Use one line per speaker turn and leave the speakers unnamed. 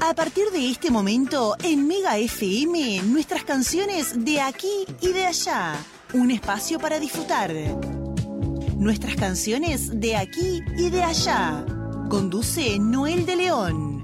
A partir de este momento, en Mega FM, nuestras canciones de aquí y de allá. Un espacio para disfrutar. Nuestras canciones de aquí y de allá. Conduce Noel de León.